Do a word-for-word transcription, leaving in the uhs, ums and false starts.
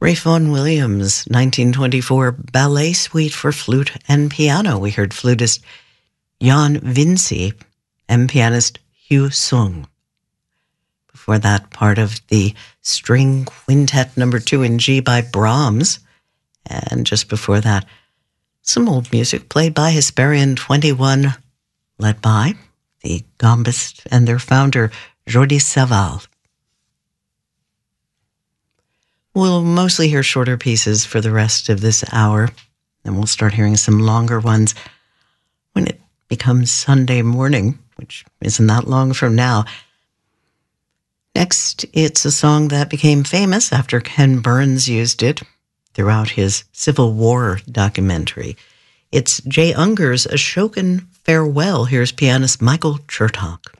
Ralph Vaughan Williams, nineteen twenty-four Ballet Suite for Flute and Piano. We heard flutist Jan Vinci and pianist Hugh Sung. Before that, part of the String Quintet number two in G by Brahms. And just before that, some old music played by Hesperian twenty-one, led by the Gambist and their founder, Jordi Savall. We'll mostly hear shorter pieces for the rest of this hour, and we'll start hearing some longer ones when it becomes Sunday morning, which isn't that long from now. Next, it's a song that became famous after Ken Burns used it throughout his Civil War documentary. It's Jay Unger's Ashokan Farewell. Here's pianist Michael Chertok.